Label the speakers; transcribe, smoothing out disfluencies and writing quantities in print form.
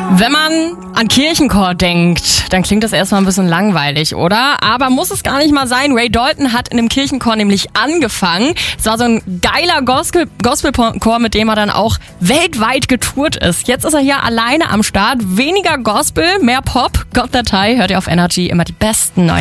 Speaker 1: Wenn man an Kirchenchor denkt, dann klingt das erstmal ein bisschen langweilig, oder? Aber muss es gar nicht mal sein. Ray Dalton hat in einem Kirchenchor nämlich angefangen. Es war so ein geiler Gospelchor, mit dem er dann auch weltweit getourt ist. Jetzt ist er hier alleine am Start. Weniger Gospel, mehr Pop. Got That High hört ihr auf Energy, immer die besten neuen